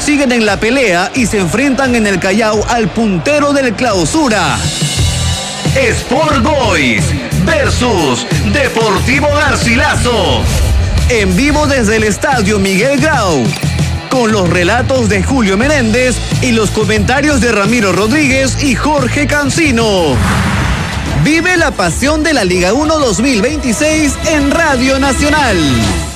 siguen en la pelea y se enfrentan en el Callao al puntero del Clausura. Sport Boys versus Deportivo Garcilaso. En vivo desde el Estadio Miguel Grau, con los relatos de Julio Menéndez y los comentarios de Ramiro Rodríguez y Jorge Cancino. Vive la pasión de la Liga 1 2026 en Radio Nacional.